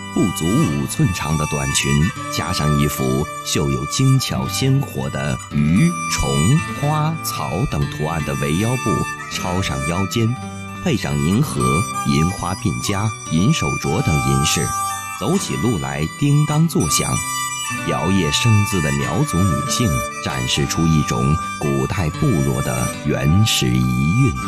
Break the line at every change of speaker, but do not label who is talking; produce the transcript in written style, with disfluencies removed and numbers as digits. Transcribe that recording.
不足5寸长的短裙，加上一幅绣有精巧鲜活的鱼、虫、花、草等图案的围腰布抄上腰间，配上银盒、银花鬓夹、银手镯等银饰，走起路来叮当作响。摇曳生姿的苗族女性展示出一种古代部落的原始遗韵。